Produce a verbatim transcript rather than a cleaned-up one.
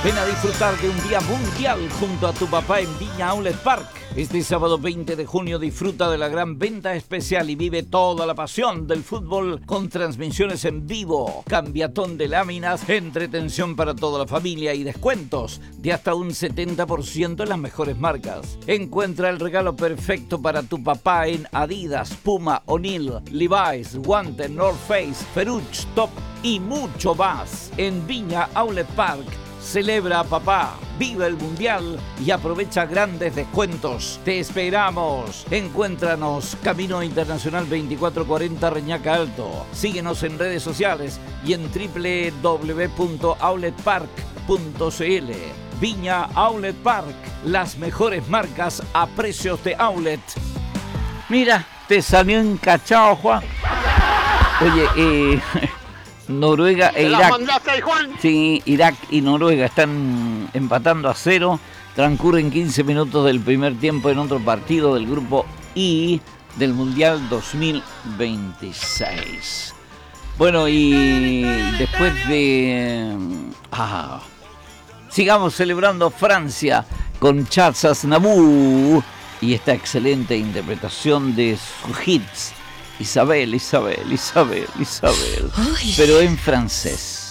Ven a disfrutar de un día mundial junto a tu papá en Viña Outlet Park. Este sábado veinte de junio disfruta de la gran venta especial y vive toda la pasión del fútbol con transmisiones en vivo, cambiatón de láminas, entretención para toda la familia y descuentos de hasta un setenta por ciento en las mejores marcas. Encuentra el regalo perfecto para tu papá en Adidas, Puma, O'Neill, Levi's, Guante, North Face, Peruch, Top y mucho más. En Viña Outlet Park, celebra a papá, vive el mundial y aprovecha grandes descuentos. Te esperamos. Encuéntranos Camino Internacional veinticuatro cuarenta Reñaca Alto. Síguenos en redes sociales y en doble u doble u doble u punto outlet park punto c l. Viña Outlet Park, las mejores marcas a precios de outlet. Mira, te salió encachado, Juan. Oye, eh... Noruega e Irak. Mandaste, Juan? Sí, Irak y Noruega están empatando a cero. Transcurren quince minutos del primer tiempo en otro partido del grupo I del Mundial dos mil veintiséis. Bueno, y después de... Ah, sigamos celebrando Francia con Charles Aznavour y esta excelente interpretación de sus hits. Isabel, Isabel, Isabel, Isabel, pero en francés.